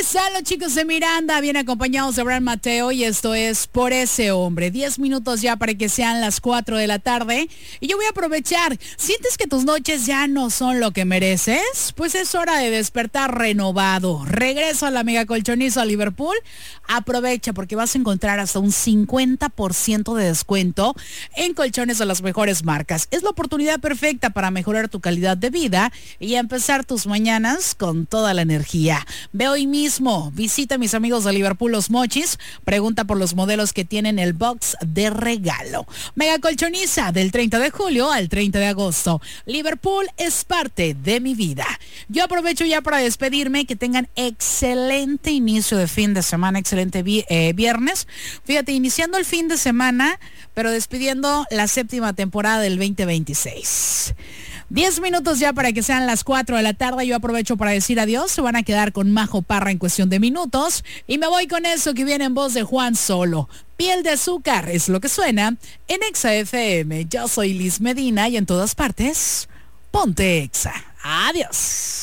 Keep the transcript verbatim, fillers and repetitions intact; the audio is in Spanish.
están los chicos de Miranda? Bien acompañados de Abraham Mateo y esto es Por Ese Hombre. Diez minutos ya para que sean las cuatro de la tarde y yo voy a aprovechar. ¿Sientes que tus noches ya no son lo que mereces? Pues es hora de despertar renovado. Regreso a la mega colchoniza a Liverpool. Aprovecha porque vas a encontrar hasta un cincuenta por ciento de descuento en colchones de las mejores marcas. Es la oportunidad perfecta para mejorar tu calidad de vida y empezar tus mañanas con toda la energía. Ve hoy mismo, visita a mis amigos de Liverpool Los Mochis, pregunta por los modelos que tienen el box de regalo. Mega colchoniza del treinta de julio al treinta de agosto. Liverpool es parte de mi vida. Yo aprovecho ya para despedirme, que tengan excelente inicio de fin de semana, excelente vi- eh, viernes. Fíjate, iniciando el fin de semana, pero despidiendo la séptima temporada del veinte veintiséis. Diez minutos ya para que sean las cuatro de la tarde. Yo aprovecho para decir adiós. Se van a quedar con Majo Parra en cuestión de minutos. Y me voy con eso que viene en voz de Juan Solo. Piel de azúcar es lo que suena en Exa F M. Yo soy Liz Medina y en todas partes, ponte Exa. Adiós.